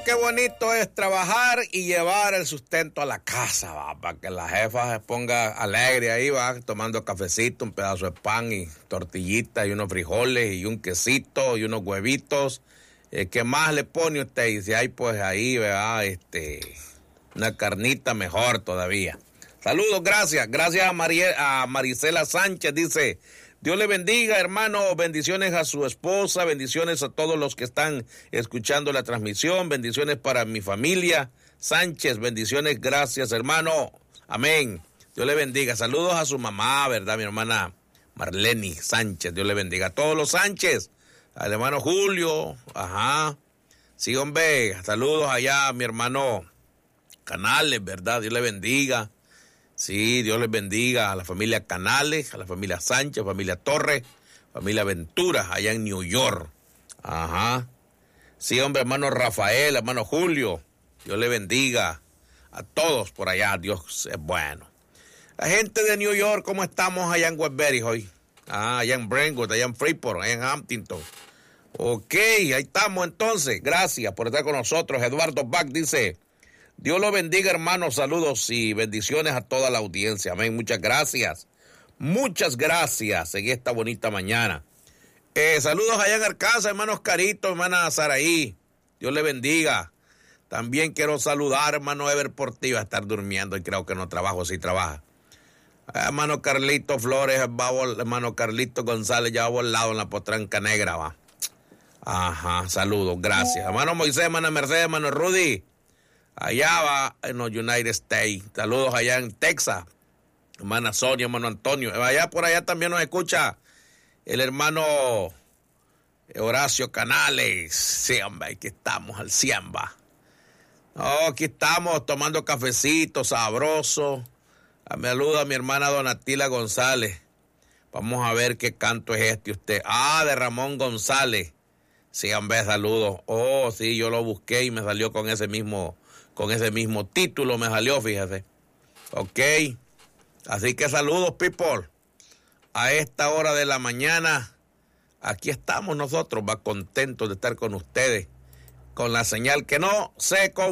qué bonito es trabajar y llevar el sustento a la casa, va, para que la jefa se ponga alegre ahí, va, tomando cafecito, un pedazo de pan y tortillitas y unos frijoles y un quesito y unos huevitos. ¿Qué más le pone usted? Y si hay, pues ahí, ¿verdad? Una carnita mejor todavía. Saludos, gracias. Gracias a Marisela Sánchez, dice... Dios le bendiga, hermano, bendiciones a su esposa, bendiciones a todos los que están escuchando la transmisión, bendiciones para mi familia, Sánchez, bendiciones, gracias, hermano, amén, Dios le bendiga, saludos a su mamá, ¿verdad? Mi hermana Marleni Sánchez, Dios le bendiga, a todos los Sánchez, al hermano Julio, ajá, sí, hombre, saludos allá a mi hermano Canales, ¿verdad? Dios le bendiga. Sí, Dios les bendiga a la familia Canales, a la familia Sánchez, familia Torres, familia Ventura, allá en New York. Ajá. Sí, hombre, hermano Rafael, hermano Julio, Dios le bendiga a todos por allá, Dios es bueno. La gente de New York, ¿cómo estamos allá en Westbury hoy? Allá en Brentwood, allá en Freeport, allá en Huntington. Ok, ahí estamos entonces. Gracias por estar con nosotros. Eduardo Bach dice... Dios lo bendiga, hermanos. Saludos y bendiciones a toda la audiencia. Amén. Muchas gracias. Muchas gracias en esta bonita mañana. Saludos allá en Arkansas, hermanos Carito, hermana Saraí. Dios le bendiga. También quiero saludar, hermano Ever Portillo, a estar durmiendo y creo que no trabajo, sí trabaja. Hermano Carlito Flores, hermano Carlito González, ya va volado en la potranca negra, va. Ajá, saludos, gracias. Hermano Moisés, hermana Mercedes, hermano Rudy. Allá va en los United States. Saludos allá en Texas. Hermana Sonia, hermano Antonio. Allá por allá también nos escucha el hermano Horacio Canales. Sí, hombre, aquí estamos al 100, va. Aquí estamos tomando cafecito sabroso. Me saluda a mi hermana Donatila González. Vamos a ver qué canto es este usted. De Ramón González. Sí, hombre, saludos. Oh, sí, yo lo busqué y me salió con ese mismo título, me salió, fíjese. Ok. Así que saludos, people. A esta hora de la mañana, aquí estamos nosotros, va contentos de estar con ustedes, con la señal que no se